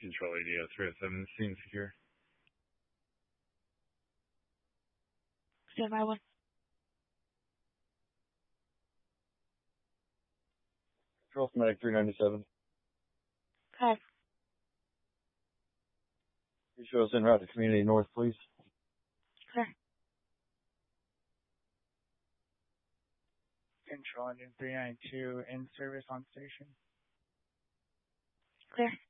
Control ADO 307, scene secure. Stand by one. Control Medic 397. Okay. You show us en route to Community North, please. Clear. Control Engine 392 in service on station. Clear.